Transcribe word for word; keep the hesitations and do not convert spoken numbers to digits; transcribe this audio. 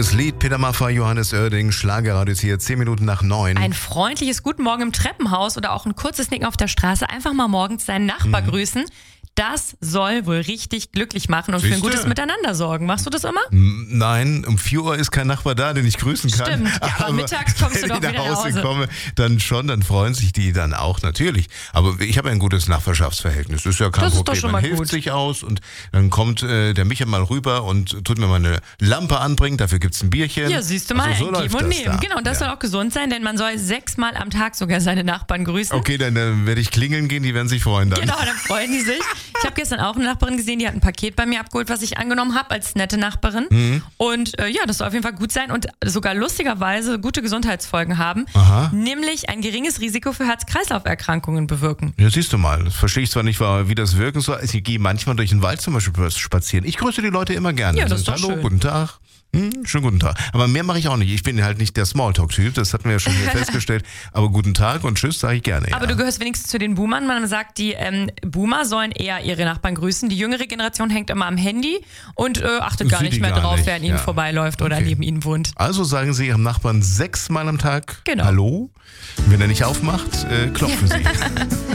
Neues Lied, Peter Maffay, Johannes Oerding, Schlagerradio ist hier, zehn Minuten nach neun. Ein freundliches Guten Morgen im Treppenhaus oder auch ein kurzes Nicken auf der Straße. Einfach mal morgens seinen Nachbar mhm. grüßen. Das soll wohl richtig glücklich machen und Siehste? für ein gutes Miteinander sorgen. Machst du das immer? Nein, um vier Uhr ist kein Nachbar da, den ich grüßen kann. Stimmt, ja, aber, aber mittags kommst du doch wieder nach Hause. Wenn ich nach Hause komme, dann schon, dann freuen sich die dann auch, natürlich. Aber ich habe ein gutes Nachbarschaftsverhältnis, das ist ja kein das Problem. Ist doch schon Man mal hilft gut. sich aus und dann kommt äh, der Micha mal rüber und tut mir mal eine Lampe anbringen, dafür gibt's ein Bierchen. Ja, siehst du mal, also so ein Geben und Nehmen. Da. Genau, und das ja. soll auch gesund sein, denn man soll sechsmal am Tag sogar seine Nachbarn grüßen. Okay, dann, dann werde ich klingeln gehen, die werden sich freuen dann. Genau, dann freuen die sich. Ich habe gestern auch eine Nachbarin gesehen, die hat ein Paket bei mir abgeholt, was ich angenommen habe als nette Nachbarin. Mhm. Und äh, ja, das soll auf jeden Fall gut sein und sogar lustigerweise gute Gesundheitsfolgen haben. Aha. Nämlich ein geringes Risiko für Herz-Kreislauf-Erkrankungen bewirken. Ja, siehst du mal. Das verstehe ich zwar nicht, wie das wirken soll. Ich gehe manchmal durch den Wald zum Beispiel spazieren. Ich grüße die Leute immer gerne. Ja, das ist doch Hallo, schön. Guten Tag. Hm, schönen guten Tag. Aber mehr mache ich auch nicht. Ich bin halt nicht der Smalltalk-Typ, das hatten wir ja schon hier festgestellt. Aber guten Tag und tschüss sage ich gerne. Ja. Aber du gehörst wenigstens zu den Boomern. Man sagt, die ähm, Boomer sollen eher ihre Nachbarn grüßen. Die jüngere Generation hängt immer am Handy und äh, achtet gar nicht mehr drauf, nicht. wer an ihnen ja. vorbeiläuft oder okay. neben ihnen wohnt. Also sagen Sie Ihrem Nachbarn sechsmal am Tag genau. Hallo. Wenn er nicht aufmacht, äh, klopfen Sie.